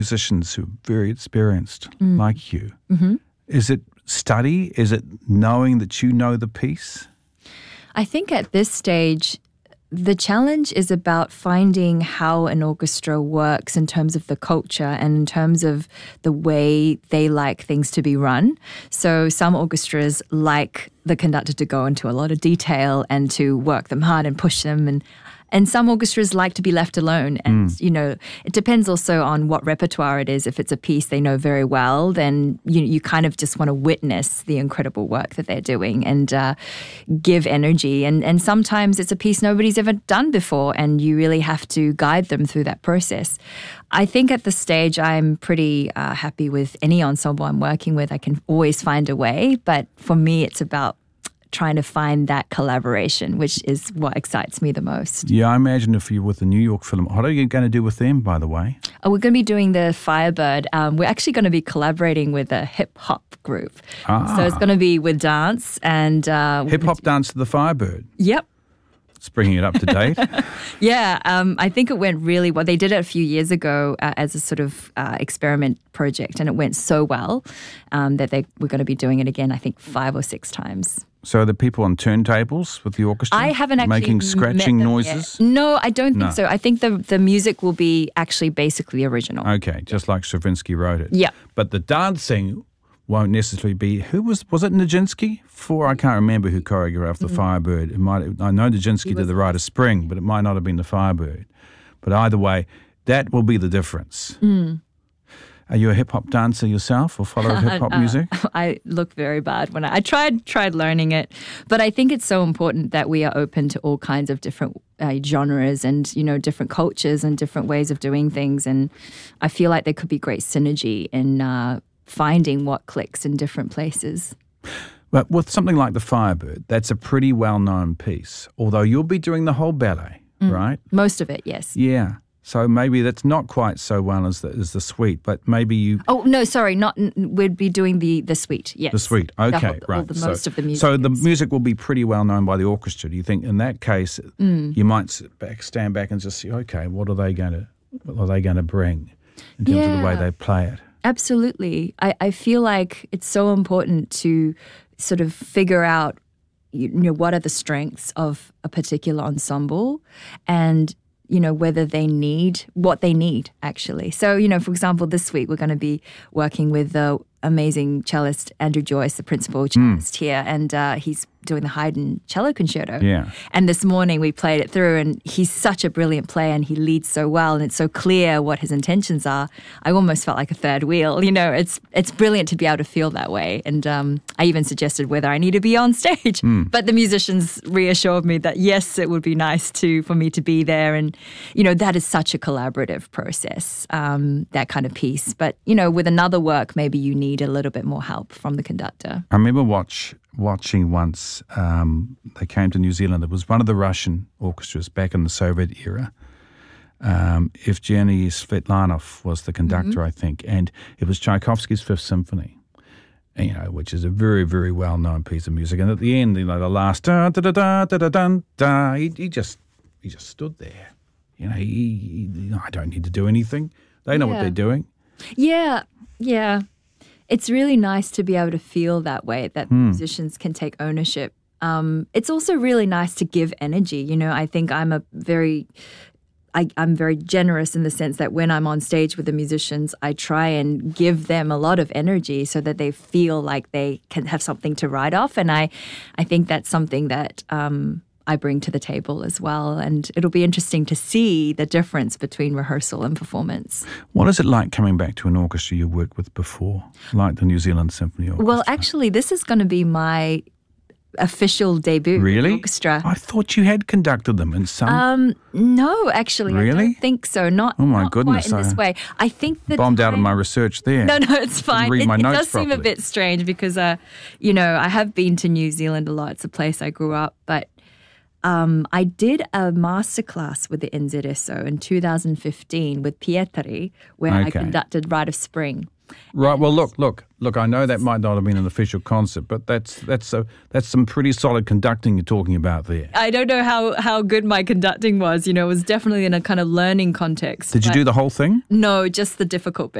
musicians who are very experienced like you. Mm-hmm. Is it study? Is it knowing that you know the piece? I think at this stage, the challenge is about finding how an orchestra works in terms of the culture and in terms of the way they like things to be run. So some orchestras like the conductor to go into a lot of detail and to work them hard and push them, and some orchestras like to be left alone. And, it depends also on what repertoire it is. If it's a piece they know very well, then you kind of just want to witness the incredible work that they're doing and give energy. And sometimes it's a piece nobody's ever done before, and you really have to guide them through that process. I think at this stage I'm pretty happy with any ensemble I'm working with. I can always find a way, but for me it's about trying to find that collaboration, which is what excites me the most. Yeah, I imagine if you're with the New York Philharmonic, what are you going to do with them, by the way? We're going to be doing the Firebird. We're actually going to be collaborating with a hip-hop group. So it's going to be with dance and... hip-hop dance to the Firebird? Yep. It's bringing it up to date. Yeah, I think it went really well. They did it a few years ago as a sort of experiment project, and it went so well that we're going to be doing it again, I think 5 or 6 times. So are the people on turntables with the orchestra? I haven't actually making scratching met them noises? Yet. No, I don't think so. I think the music will be actually basically original. Okay, just like Stravinsky wrote it. Yeah. But the dancing won't necessarily be... Who was it Nijinsky? I can't remember who choreographed the Firebird. I know Nijinsky did the Rite of Spring, but it might not have been the Firebird. But either way, that will be the difference. Are you a hip-hop dancer yourself or follow hip-hop music? I look very bad when I tried learning it. But I think it's so important that we are open to all kinds of different genres and, different cultures and different ways of doing things. And I feel like there could be great synergy in finding what clicks in different places. But with something like the Firebird, that's a pretty well-known piece, although you'll be doing the whole ballet, right? Most of it, yes. Yeah. So maybe that's not quite so well as the suite, but maybe you... Oh, no, sorry, we'd be doing the suite, yes. The suite, okay, right. Most of the music. So the music will be pretty well known by the orchestra. Do you think in that case you might stand back and just see, okay, what are they going to bring in terms of the way they play it? Absolutely. I feel like it's so important to sort of figure out, what are the strengths of a particular ensemble and whether they need what they need, actually. So, for example, this week we're going to be working with the amazing cellist Andrew Joyce, the principal cellist here, and he's doing the Haydn cello concerto. Yeah. And this morning we played it through, and he's such a brilliant player, and he leads so well, and it's so clear what his intentions are. I almost felt like a third wheel. It's brilliant to be able to feel that way. And I even suggested whether I need to be on stage, but the musicians reassured me that yes, it would be nice for me to be there, and that is such a collaborative process, that kind of piece. But with another work, maybe you need a little bit more help from the conductor. I remember watching once, they came to New Zealand. It was one of the Russian orchestras back in the Soviet era. Evgeny Svetlanov was the conductor, I think, and it was Tchaikovsky's Fifth Symphony, which is a very, very well-known piece of music. And at the end, the last da-da-da-da-da-da-da, he just stood there. I don't need to do anything. They know what they're doing. Yeah. It's really nice to be able to feel that way, that musicians can take ownership. It's also really nice to give energy. I think I'm very generous in the sense that when I'm on stage with the musicians, I try and give them a lot of energy so that they feel like they can have something to ride off. And I think that's something that I bring to the table as well. And it'll be interesting to see the difference between rehearsal and performance. What is it like coming back to an orchestra you worked with before, like the New Zealand Symphony Orchestra? Well, actually, this is going to be my official debut orchestra. I thought you had conducted them in some... No, actually, I don't think so. Not quite in this way. I think that... Bombed out of my research there. No, it's fine. Read my notes does properly. Seem a bit strange because, I have been to New Zealand a lot. It's a place I grew up, but I did a masterclass with the NZSO in 2015 with Pietri, where I conducted Rite of Spring. Right. Well, look. I know that might not have been an official concert, but that's some pretty solid conducting you're talking about there. I don't know how good my conducting was. It was definitely in a kind of learning context. Did you do the whole thing? No, just the difficult bit.